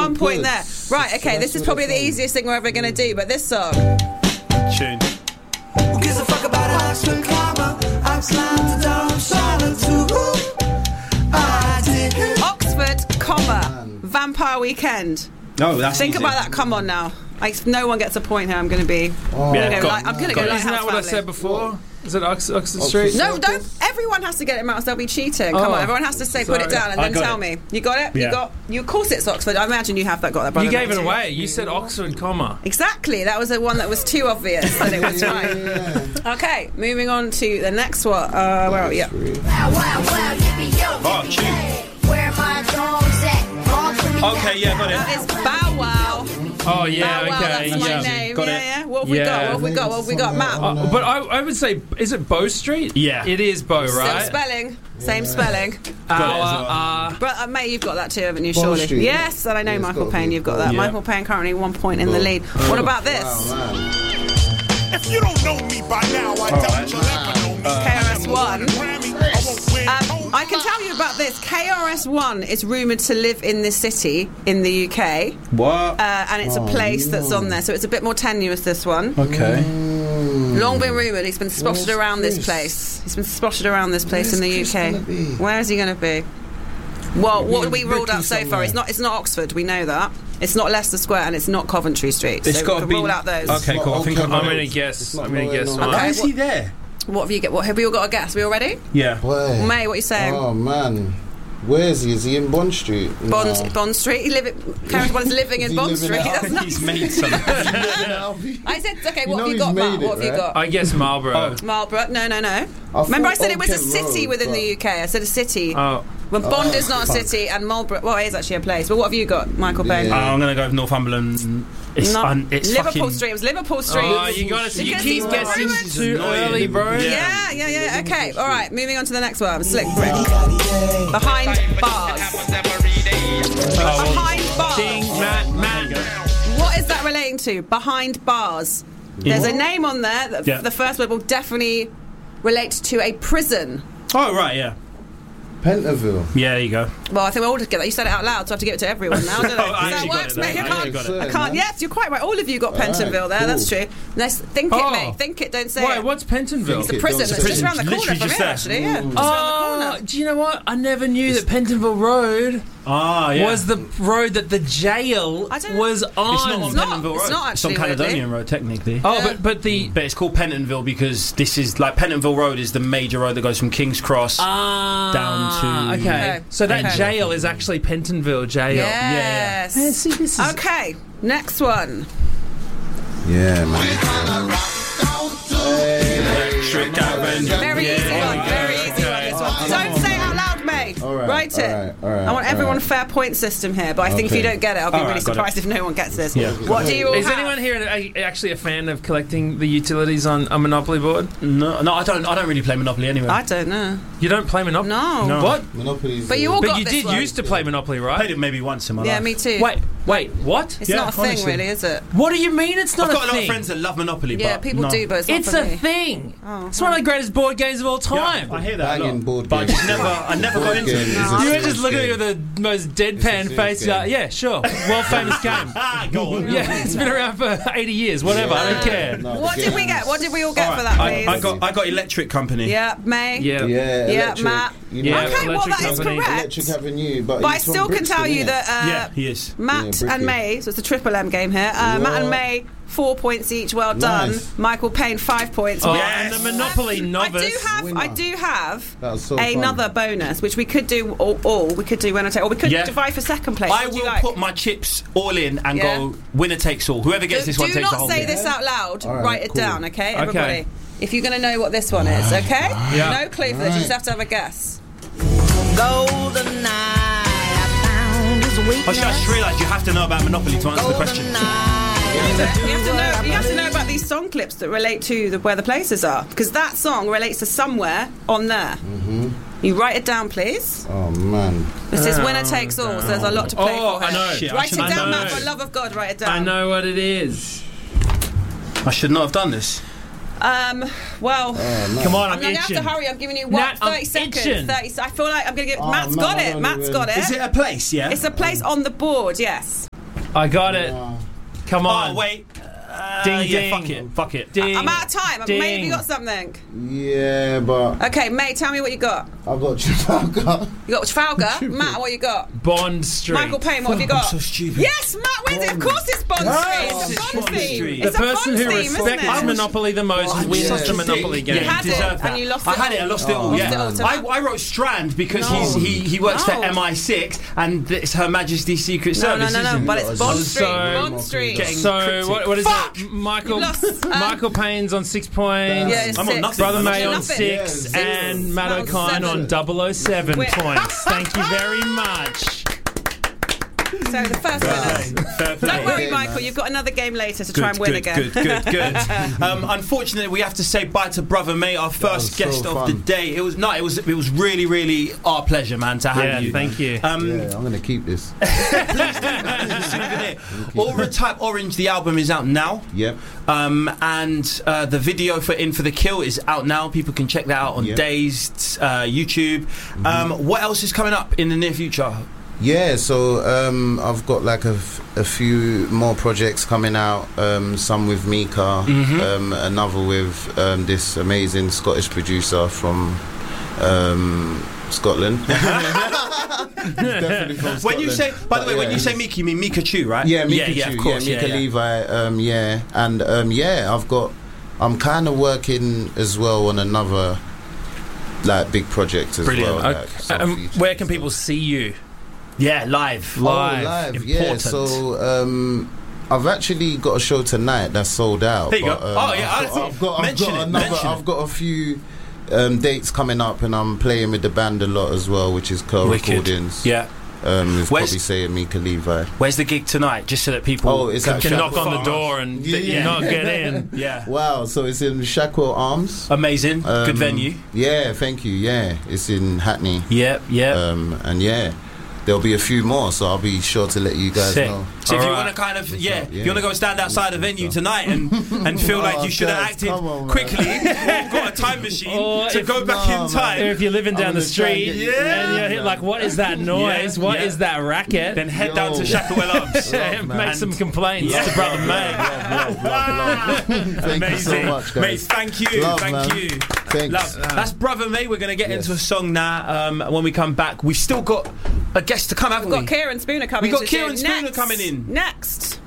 1 point there. Right, okay, this is probably the easiest thing we're ever going to do, but this song. Tune. Who gives a fuck about Oxford, comma? Oxford, Charlotte, Oxford, comma, Vampire Weekend. No, that's Think easy. about that. Come on now. No one gets a point here. I'm going to be. Yeah, I'm going to go. Isn't that what I said before? Is it Oxford Street? No, don't. Everyone has to get it, else they'll be cheating. Come on, everyone has to say, put it down, and then tell me. You got it? Yeah. Of course it's Oxford. I imagine you have got that. Brother. You gave it away. You said Oxford, comma. Exactly. That was the one that was too obvious that it was right. Okay, moving on to the next one. Where are we? Oh, tune. Okay, yeah, got it. That is Bow Wow. Oh, yeah, Bow Wow, okay. that's my Yeah. name. Got it. Yeah. What have we got? What have we got, Matt? But I would say, is it Bow Street? Yeah. It is Bow, right? Same spelling. But Mate, you've got that too, haven't you? Bond Surely. Street. Yes, and I know Yeah, it's Michael gotta Payne. be. You've got that. Yeah. Michael Payne currently 1 point in the lead. What about this? Wow, man. If you don't know me by now, I doubt you'll ever know me. KRS-One. Grammy, I won't win. I can tell you about this. KRS-One is rumoured to live in this city in the UK, What? and it's a place that's on there, so it's a bit more tenuous, this one. Okay. Long been rumoured. He's been spotted around this place. He's been spotted around this place in the UK. Where is he going to be? Well, what we ruled out so far, it's not Oxford, we know that. It's not Leicester Square, and it's not Coventry Street. It's so got we to can be. rule out those. Okay, cool. I think I'm going to guess. Okay, Why is he there? What have you get? What have we all got a guess? We all ready? Yeah. Where? May, what are you saying? Oh man, where is he? Is he in Bond Street? Bond Street. KRS-One is living in Is he Bond living Street. it up? That's not. He's made something. I said, okay, You what know have you he's got, Matt? made it, What have you right? got? I guess Marlborough. Marlborough? No. I Remember, I thought said it was a Old Kent city Road, within but- the UK. I said a city. Oh. Well, Bond is not a fuck. city, and Marlborough, well, it is actually a place. But what have you got, Michael Payne? Yeah. I'm going to go with Northumberland. It's Liverpool fucking... Street. It was Liverpool Street. Oh, you got to. You Because keep he's guessing rumoured. too early, bro. Yeah. Okay, all right. Moving on to the next one. Slick Rick. Behind bars. Behind bars. Ding, Matt. What is that relating to? Behind bars. There's a name on there that the first word will definitely relate to a prison. Oh, right, yeah. Pentonville. Yeah, there you go. Well, I think we're all together. You said it out loud, so I have to give it to everyone now, don't I? Oh, I That actually got works, it, mate. though. I I can't. actually got it. I can't. Yes, you're quite right. All of you got Pentonville there. cool. That's true. Let's think it, mate. Think it. Don't say Wait, it. what's Pentonville? It's a prison. It's just around the corner Literally from just here, there. actually. Yeah. Just around the Oh, corner. do you know what? I never knew that Pentonville Road Ah, yeah. was the road that the jail I don't know. was on. It's not on It's not- Pentonville Road. it's not It's on actually, Caledonian Road, technically. Oh, Yeah. but the But it's called Pentonville because this is like Pentonville Road is the major road that goes from King's Cross down to. okay. Okay. So that Okay. jail is actually Pentonville Jail. Yes. Man, see, this is Okay. Next one. Yeah, man. Electric Avenue. Very easy one. Very easy one. This one. Don't say it out loud, mate. All right, Write it. all right, I want everyone all a fair point system here, but I think if you Okay. don't get it, I'll be All right, really got it. surprised if no one gets this. Yeah. What do you all Is have? anyone here actually a fan of collecting the utilities on a Monopoly board? No, I don't really play Monopoly anyway. I don't know. You don't play Monopoly? No. No. What? Monopoly's. But you all But got you this did one. used to play Monopoly, I right? played it maybe once in my Yeah, life. me too. Wait, what? It's Yeah, not a thing, honestly. really, is it? What do you mean it's not I've got a lot thing? of friends that love Monopoly. Yeah, but people no. do, but it's not It's for a me. thing. Oh, It's one of the greatest board games of all time. Yeah, I hear that a Banging lot. board But I games. just I never got into it. No. You were just looking at me with the most deadpan serious face. game. Yeah, sure. World famous game. Go on. Yeah, it's been around for 80 years. Whatever, I don't care. No, What the did we game. get? What did we all get All for right, that, please? I got Electric Company. Yeah, May. Yeah. Yeah, Yeah, electric. Matt. You Yeah, know, Okay, well, Electric that is Company. correct. Electric Avenue, but But I he's from still can Brixton, tell you innit? that Yeah, he is. Matt Yeah, and Bricky. May, so it's a triple M game here. Matt What? and May, 4 points each. Well done. Nice. Michael Payne, 5 points. Oh, Yes. and the Monopoly novice. I do have That was so another bonus, which we could do all. We could do winner take, or we could Yeah. divide for second place. I What do you will like? put my chips all in and Yeah. go winner takes all. Whoever gets this one do takes the not whole say game. this out loud. All right, write it cool. down, okay, everybody. Okay. If you're going to know what this one is, okay? Yeah. No clue for this. You just have to have a guess. Golden night, I found his weakness. I just realised you have to know about Monopoly to answer the question. You have to know about these song clips that relate to where the places are, because that song relates to somewhere on there. You write it down, please. Oh man. This is winner takes all, so there's a lot to play Oh, for I here. know. Shit, I Write it should- I down, know. Matt, for love of God, write it down. I know what it is. I should not have done this. Well, Come on, I'm I'm going to have itching. to hurry. I'm giving you Nat, 30 I'm seconds. itching. 30. I feel like I'm going to get. Oh, Matt's man, got I it. don't Matt's even- got it. Is it a place? Yeah. It's a place on the board. Yes. I got it. Come on. Oh, wait. Ding, yeah, ding. Fuck it. Ding. I'm out of time. Ding. Maybe you got something. Yeah, but Okay, mate, tell me what you got. I've got Trafalgar. You got Trafalgar. Matt, what you got? Bond Street. Michael Payne, what have you got? I'm so stupid. Yes, Matt wins it. Of course it's Bond Street. It's a Bond theme. Street. The It's a person Bond who theme, isn't respects it? Monopoly the most I'm wins such the a Monopoly dick. game. You had it, deserve and you lost I it had it. I lost it all. Yeah. Lost it all. I wrote Strand because No. he works for No. MI6 and it's Her Majesty's Secret No, Service. no, isn't but it? it's Bond So- Street. Bond Street. Getting So cryptic. what is Fuck! it? Michael You lost, Michael Payne's on 6 points. Yeah, it's I'm on 6. nothing. Brother May You're on nothing. 6 Yeah, and Matt Matt on O'Kine on 007 Wait. points. Thank you very much. So the first winner. Fair play. Don't worry, Okay, Michael. man. You've got another game later to try and win good, again. Good. Unfortunately, we have to say bye to Brother May, our first was guest so of the fun. day. It was really, really our pleasure, man, to have Yeah, you. thank you. Yeah, I'm gonna keep this. Aura Type Orange, the album is out now. Yep. And the video for In For The Kill is out now. People can check that out on Yep. Dazed, YouTube. What else is coming up in the near future? Yeah, so I've got like a few more projects coming out. Some with Mika, another with this amazing Scottish producer from Scotland. Definitely from When you say, Scotland. by the way, But when yeah, you say Mika, you mean Mika Chu, right? yeah, Mika yeah, Chu, of course, Mika yeah. Levi, yeah, and yeah, I'm kind of working as well on another like big project as Brilliant. well. like, some features Where and can stuff. people see you? Yeah, live. Live. Oh, live, yeah. Important. So I've actually got a show tonight that's sold out. There you go. but, Oh, yeah, I've got mention it, another. mention it. I've got a few dates coming up, and I'm playing with the band a lot as well, which is Curl Wicked. Recordings. Yeah. With Where's- probably saying Mika Levi. Where's the gig tonight? Just so that people Oh, it's at Can knock Shackwell on the Arms. door and Yeah. not get in. Yeah. Wow, so it's in Shackwell Arms. Amazing. Good venue. Yeah, thank you. Yeah, it's in Hackney. Yep. And yeah, there'll be a few more, so I'll be sure to let you guys Sick. know. So if you Alright. want to kind of, if Yeah. you want to go and stand outside the venue tonight and feel like Oh, you should have guys, acted come on, man. quickly, or got a time machine Or to if- go back in Or time, if you're living down I'm the gonna try and street get you- and you're hit like, what is that noise? Yeah, What yeah. is that racket? then head down to Yo. Shackwell Arms. Make man. some complaints Yeah. to Brother May. Thank you so much, guys. Mate, thank you. Love, thank man. you. Thanks. Love. That's Brother May. We're going to get Yes. into a song now. When we come back, we've still got a guest to come, haven't We've we? got Kieran Spooner coming We got to Kieran do Spooner next. coming in. Next.